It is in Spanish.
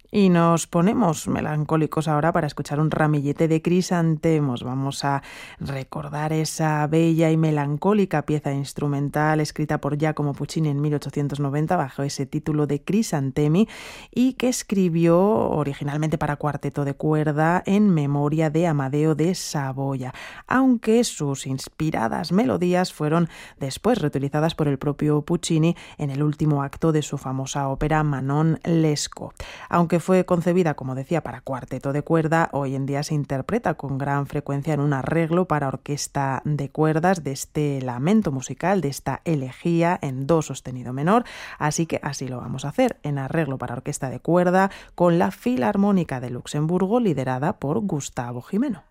Y nos ponemos melancólicos ahora para escuchar un ramillete de crisantemos. Vamos a recordar esa bella y melancólica pieza instrumental escrita por Giacomo Puccini en 1890 bajo ese título de Crisantemi y que escribió originalmente para cuarteto de cuerda en memoria de Amadeo de Saboya, aunque sus inspiradas melodías fueron después reutilizadas por el propio Puccini en el último acto de su famosa ópera Manon Lescaut. Aunque fue concebida, como decía, para cuarteto de cuerda, hoy en día se interpreta con gran frecuencia en un arreglo para orquesta de cuerdas de este lamento musical, de esta elegía en do sostenido menor, así que así lo vamos a hacer, en arreglo para orquesta de cuerda con la Filarmónica de Luxemburgo liderada por Gustavo Gimeno.